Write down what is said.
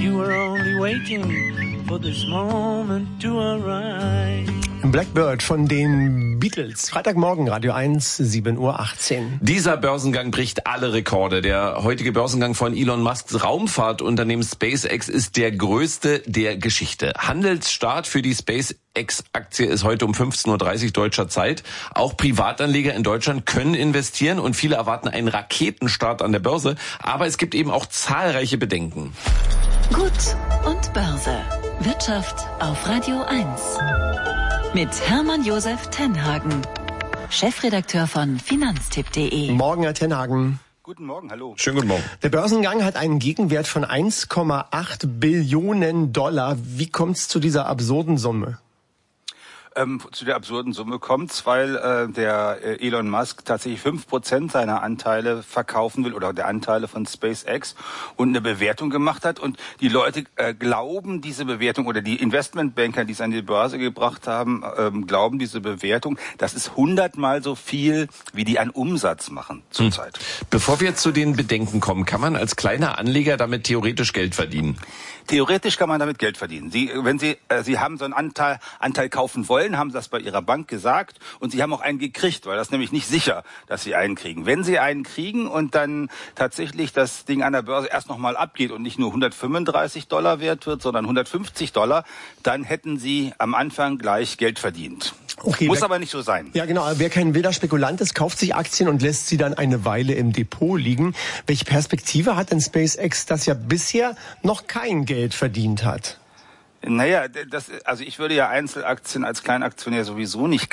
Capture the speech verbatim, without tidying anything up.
you were only waiting for this moment to arrive. Blackbird von den Beatles. Freitagmorgen, Radio eins, sieben Uhr achtzehn. Dieser Börsengang bricht alle Rekorde. Der heutige Börsengang von Elon Musks Raumfahrtunternehmen SpaceX ist der größte der Geschichte. Handelsstart für die SpaceX-Aktie ist heute um fünfzehn Uhr dreißig deutscher Zeit. Auch Privatanleger in Deutschland können investieren und viele erwarten einen Raketenstart an der Börse. Aber es gibt eben auch zahlreiche Bedenken. Gut und Börse. Wirtschaft auf Radio eins. Mit Hermann Josef Tenhagen, Chefredakteur von Finanztipp punkt de. Morgen, Herr Tenhagen. Guten Morgen, hallo. Schönen guten Morgen. Der Börsengang hat einen Gegenwert von eins Komma acht Billionen Dollar. Wie kommt es zu dieser absurden Summe? Ähm, zu der absurden Summe kommt's, weil äh, der äh, Elon Musk tatsächlich fünf Prozent seiner Anteile verkaufen will oder der Anteile von SpaceX und eine Bewertung gemacht hat. Und die Leute äh, glauben diese Bewertung oder die Investmentbanker, die es an die Börse gebracht haben, ähm, glauben diese Bewertung. Das ist hundertmal so viel, wie die an Umsatz machen zurzeit. Hm. Bevor wir zu den Bedenken kommen, kann man als kleiner Anleger damit theoretisch Geld verdienen? Theoretisch kann man damit Geld verdienen. Sie, wenn Sie, äh, Sie haben so einen Anteil, Anteil kaufen wollen, haben Sie das bei Ihrer Bank gesagt und Sie haben auch einen gekriegt, weil das ist nämlich nicht sicher, dass Sie einen kriegen. Wenn Sie einen kriegen und dann tatsächlich das Ding an der Börse erst nochmal abgeht und nicht nur hundertfünfunddreißig Dollar wert wird, sondern hundertfünfzig Dollar, dann hätten Sie am Anfang gleich Geld verdient. Okay, Muss wer, aber nicht so sein. Ja, genau. Wer kein wilder Spekulant ist, kauft sich Aktien und lässt sie dann eine Weile im Depot liegen. Welche Perspektive hat denn SpaceX, das ja bisher noch kein Geld verdient hat? Naja, das, also ich würde ja Einzelaktien als Kleinaktionär sowieso nicht